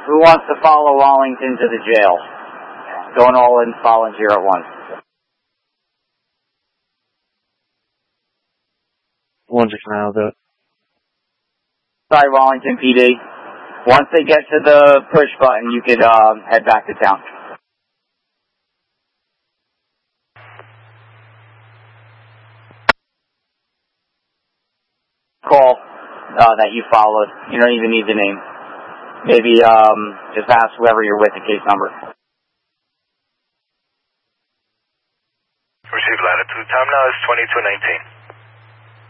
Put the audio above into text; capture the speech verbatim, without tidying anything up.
Who wants to follow Wallington to the jail? Don't all in volunteer at once. One second, I'll do it. Sorry, Wallington P D. Once they get to the push button, you could uh, head back to town. Call uh, that you followed. You don't even need the name. Maybe um, just ask whoever you're with the case number. Receive latitude. Time now is twenty-two nineteen.